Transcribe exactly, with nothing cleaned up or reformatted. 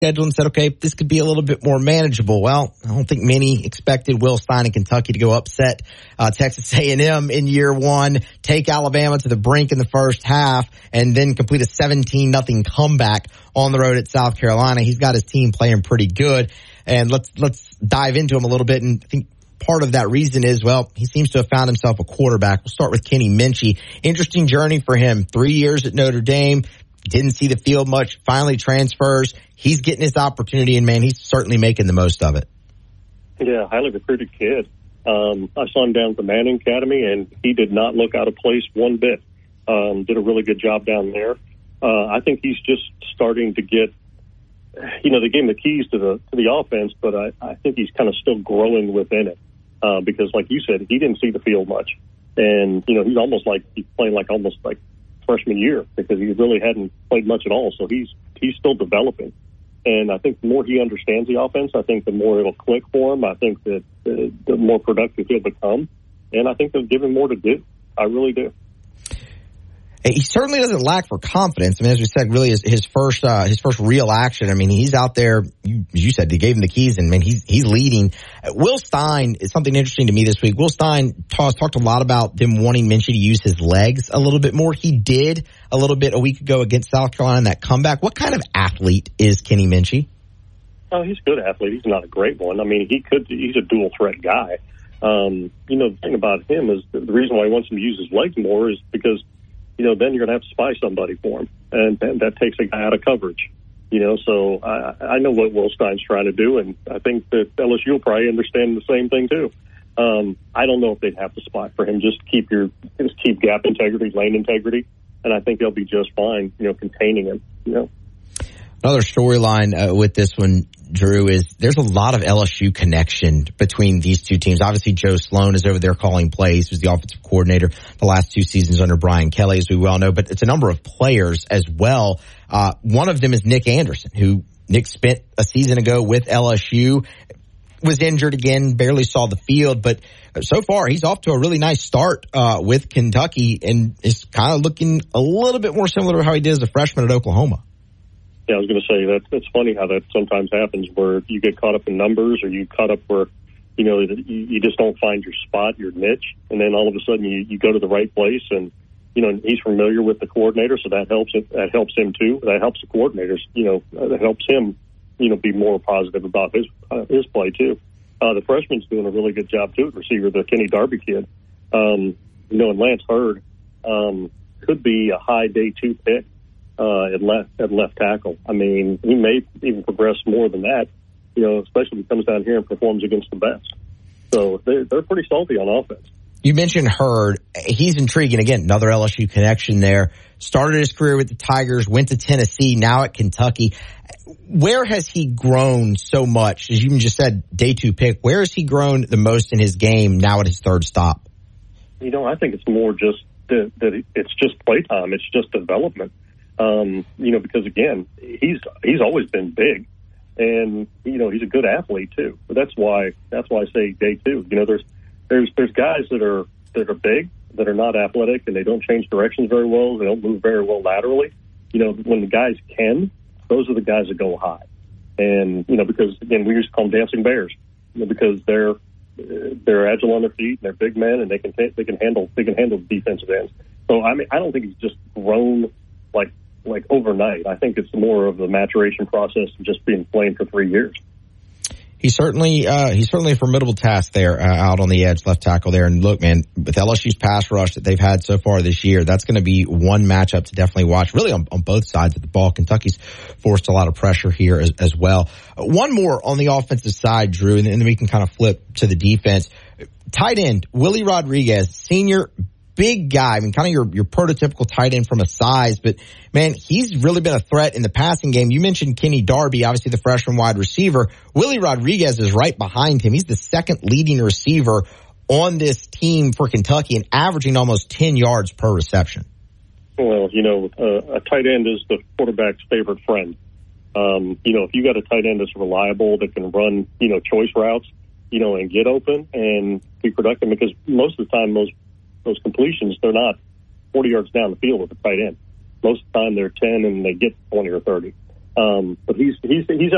schedule and said, okay, this could be a little bit more manageable. Well, I don't think many expected Will Stein and Kentucky to go upset uh, Texas A and M in year one, take Alabama to the brink in the first half, and then complete a seventeen nothing comeback on the road at South Carolina. He's got his team playing pretty good, and let's let's dive into him a little bit. And I think part of that reason is, well, he seems to have found himself a quarterback. We'll start with Kenny Minchey. Interesting journey for him. Three years at Notre Dame. Didn't see the field much. Finally transfers. He's getting his opportunity, and, man, he's certainly making the most of it. Yeah, highly recruited kid. Um, I saw him down at the Manning Academy, and he did not look out of place one bit. Um, did a really good job down there. Uh, I think he's just starting to get, you know, they gave him the keys to the to the offense, but I, I think he's kind of still growing within it. Uh, because, like you said, he didn't see the field much. And, you know, he's almost like he's playing like almost like freshman year because he really hadn't played much at all. So he's he's still developing. And I think the more he understands the offense, I think the more it'll click for him. I think that the, the more productive he'll become. And I think they'll give him more to do. I really do. He certainly doesn't lack for confidence. I mean, as we said, really his, his first uh, his first real action. I mean, he's out there. You, you said they gave him the keys, and man, he's he's leading. Will Stein is something interesting to me this week. Will Stein talked talked a lot about them wanting Minchey to use his legs a little bit more. He did a little bit a week ago against South Carolina in that comeback. What kind of athlete is Kenny Minchey? Oh, he's a good athlete. He's not a great one. I mean, he could. He's a dual threat guy. Um, you know, the thing about him is the reason why he wants him to use his legs more is because, you know, then you're going to have to spy somebody for him, and, and that takes a guy out of coverage. You know, so I, I know what Will Stein's trying to do, and I think that L S U will probably understand the same thing too. Um, I don't know if they'd have to spy for him. Just keep your just keep gap integrity, lane integrity, and I think they'll be just fine. You know, containing him. You know. Another storyline uh, with this one, Drew, is there's a lot of L S U connection between these two teams. Obviously, Joe Sloan is over there calling plays. He was the offensive coordinator the last two seasons under Brian Kelly, as we well know. But it's a number of players as well. Uh, one of them is Nick Anderson, who Nick spent a season ago with L S U, was injured again, barely saw the field. But so far, he's off to a really nice start uh, with Kentucky and is kind of looking a little bit more similar to how he did as a freshman at Oklahoma. Yeah, I was going to say that it's funny how that sometimes happens where you get caught up in numbers or you caught up where, you know, you, you just don't find your spot, your niche, and then all of a sudden you, you go to the right place and, you know, he's familiar with the coordinator, so that helps it, that helps him too. That helps the coordinators, you know, that helps him, you know, be more positive about his uh, his play too. Uh, the freshman's doing a really good job too, receiver, the Kenny Darby kid. Um, you know, and Lance Hurd um, could be a high day two pick. Uh, at left at left tackle. I mean, he may even progress more than that, you know, especially if he comes down here and performs against the best. So they're, they're pretty salty on offense. You mentioned Hurd. He's intriguing. Again, another L S U connection there. Started his career with the Tigers, went to Tennessee, now at Kentucky. Where has he grown so much? As you just said, day two pick. Where has he grown the most in his game now at his third stop? You know, I think it's more just that, that it's just playtime. It's just development. Um, you know, because again, he's he's always been big, and you know he's a good athlete too. But that's why that's why I say day two. You know, there's there's there's guys that are that are big that are not athletic and they don't change directions very well. They don't move very well laterally. You know, when the guys can, those are the guys that go high. And you know, because again, we used to call them dancing bears, you know, because they're they're agile on their feet and they're big men and they can they can handle they can handle defensive ends. So I mean, I don't think he's just grown like. like overnight. I think it's more of the maturation process of just being playing for three years. He's certainly uh, he's certainly a formidable task there uh, out on the edge, left tackle there. And look, man, with L S U's pass rush that they've had so far this year, that's going to be one matchup to definitely watch, really on, on both sides of the ball. Kentucky's forced a lot of pressure here as, as well. Uh, one more on the offensive side, Drew, and, and then we can kind of flip to the defense. Tight end, Willie Rodriguez, senior, big guy. I mean, kind of your, your prototypical tight end from a size, but man, he's really been a threat in the passing game. You mentioned Kenny Darby, obviously the freshman wide receiver. Willie Rodriguez is right behind him. He's the second leading receiver on this team for Kentucky and averaging almost ten yards per reception. Well, you know, uh, a tight end is the quarterback's favorite friend. Um, you know, if you got a tight end that's reliable, that can run, you know, choice routes, you know, and get open and be productive, because most of the time those those completions, they're not forty yards down the field with the tight end. Most of the time they're ten and they get twenty or thirty. Um, but he's he's he's